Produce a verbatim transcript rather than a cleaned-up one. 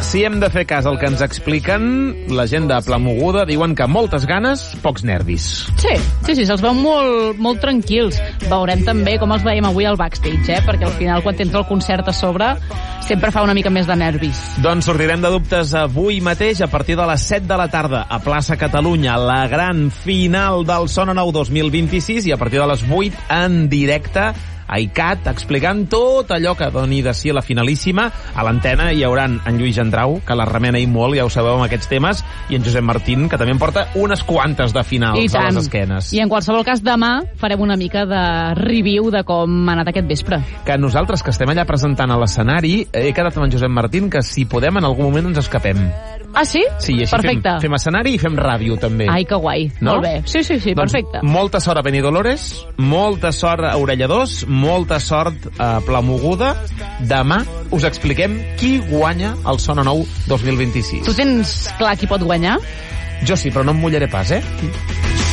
Si hem de fer cas al que ens expliquen, la gent de Pla-moguda diuen que moltes ganes, pocs nervis. Sí, sí, sí, se'ls veu molt, molt tranquils. Veurem també com els veiem avui al backstage, eh? Perquè al final, quan tens el concert a sobre, sempre fa una mica més de nervis. Doncs sortirem de dubtes avui mateix a partir de les set de la tarda a Plaça Catalunya, la gran final del Sona Nou dos mil vint-i-sis, i a partir de les vuit en directe a I C A T, explicant tot allò que doni de si a la finalíssima. A l'antena hi haurà en Lluís Gendrau, que la remena i molt, ja ho sabeu, amb aquests temes, i en Josep Martín, que també en porta unes quantes de finals a les esquenes. I en qualsevol cas, demà farem una mica de review de com ha anat aquest vespre. Que nosaltres, que estem allà presentant a l'escenari, he quedat amb en Josep Martín que si podem en algun moment ens escapem. Ah, sí? Sí, així perfecte. Fem, fem escenari i fem ràdio, també. Ai, que guai. No? Molt bé. Sí, sí, sí, doncs perfecte. Molta sort a Benidolores, molta sort a Orelladors, molta sort a Pla-moguda. Demà us expliquem qui guanya el Sona Nou dos mil vint-i-sis. Tu tens clar qui pot guanyar? Jo sí, però no em mullaré pas, eh?